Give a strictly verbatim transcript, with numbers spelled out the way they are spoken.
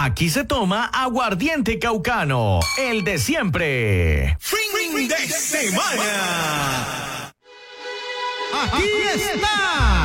Aquí se toma aguardiente caucano, el de siempre. Fin de semana. Aquí está